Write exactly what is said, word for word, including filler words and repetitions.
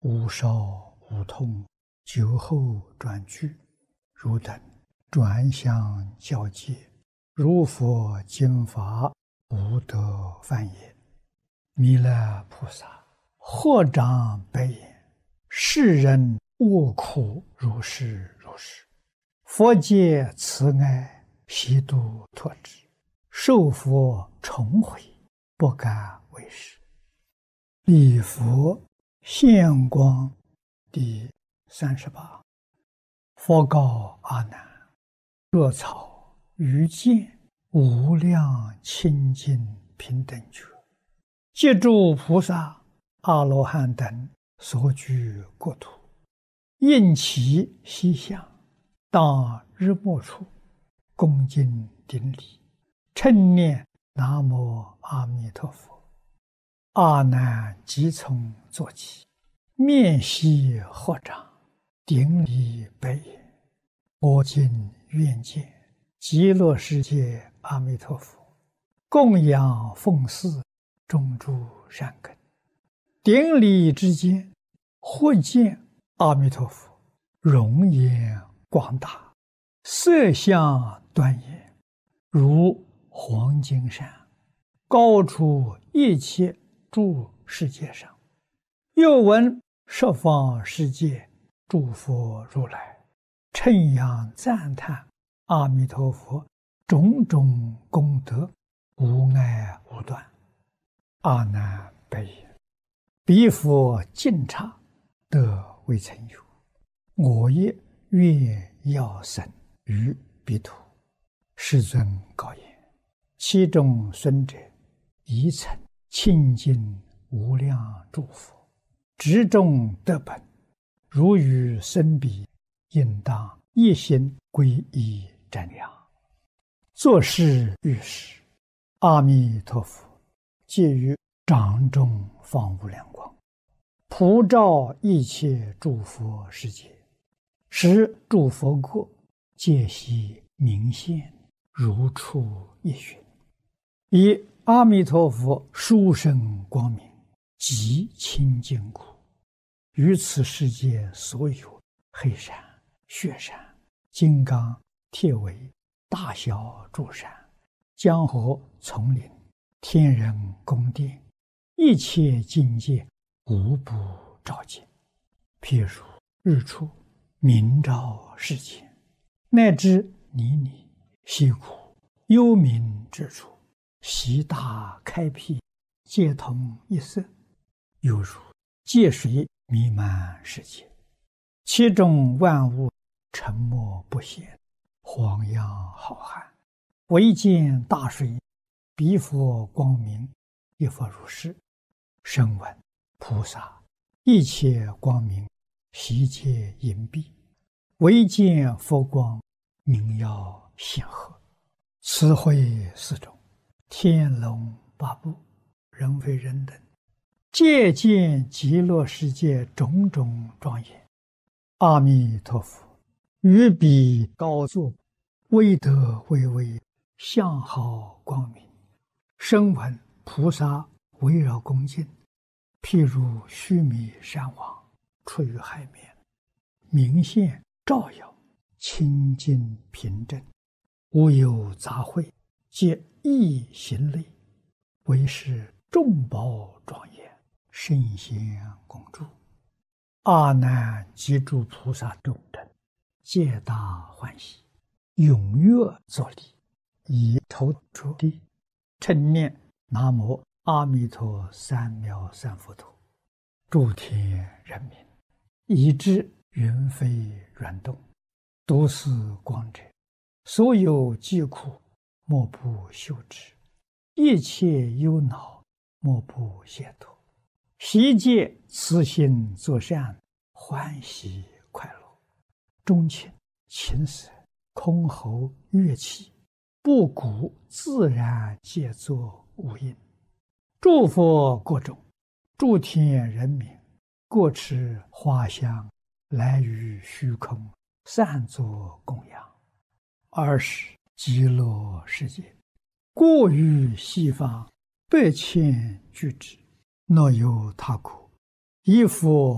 无烧无痛，酒后转句，汝等转相交接，如佛经法，不得犯也。弥勒菩萨合掌白言：世人恶苦如是如是，佛界慈爱，悉度脱之，受佛重回，不敢为是。礼佛现光第三十八。佛告阿难：若草于见无量清净平等觉，借诸菩萨、阿罗汉等所居国土，应其西向，当日暮处，恭敬顶礼，称念南无阿弥陀佛。阿难即从坐起，面悉合掌，顶礼白言：我今愿见极乐世界阿弥陀佛，供养奉祀种诸善根。顶礼之间，忽见阿弥陀佛容颜广大，色相端严，如黄金山，高出一切诸世界上。又闻十方世界诸佛如来称扬赞叹阿弥陀佛种种功德，无碍无断。阿难白言：彼佛净刹，得未曾有，我也愿要生于彼土。世尊告言：其中孙者，宜曾清净无量诸佛，执众得本，如与生彼，应当一心皈依瞻仰。作是遇时，阿弥陀佛借于掌中放无量光，普照一切诸佛世界，使诸佛国皆悉明现，如出一寻。以阿弥陀佛殊胜光明，极清净故，于此世界所有黑山、雪山、金刚、铁围、大小诸山、江河丛林、天人宫殿，一切境界无不照见。譬如日出明照世间，乃至泥泞溪谷幽冥之处，悉大开辟，皆同一色，犹如界水弥漫世界，其中万物沉默不显，荒洋浩瀚，唯见大水，彼佛光明，亦复如是。声闻菩萨一切光明，悉皆隐蔽，唯见佛光明耀显赫。此会四种，天龙八部、人非人等，皆见极乐世界种种庄严。阿弥陀佛于彼高坐，威德巍巍，相好光明。声闻菩萨围绕恭敬，譬如须弥山王出于海面，明现照耀，清净平正，无有杂秽，皆一行类，为是众宝庄严，圣贤恭祝。阿难及诸菩萨众等，皆大欢喜，踊跃作礼，以头着地，称念南无阿弥陀三藐三菩提。诸天人民，以知云飞软动，读是光者，所有疾苦莫不休之，一切忧恼莫不解脱，悉皆慈心作善，欢喜快乐。钟磬、琴瑟、箜篌、乐器，布谷自然皆作无应。诸佛国中，诸天人民，各持花香，来于虚空，散作供养。二是极乐世界，过于西方百千俱之，若有他国，一佛